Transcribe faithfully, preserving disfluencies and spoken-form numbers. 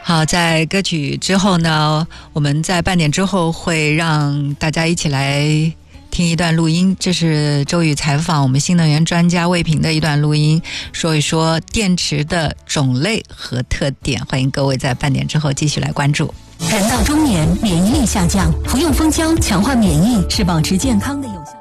好，在歌曲之后呢，我们在半点之后会让大家一起来听一段录音，这是周宇采访我们新能源专家魏平的一段录音，说一说电池的种类和特点。欢迎各位在半点之后继续来关注。 人到中年，免疫力下降，服用蜂胶强化免疫是保持健康的有效。